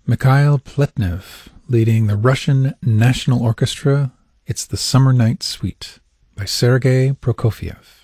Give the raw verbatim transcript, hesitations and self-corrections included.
Mikhail Pletnev leading the Russian National Orchestra. It's the Summer Night Suite by Sergei Prokofiev.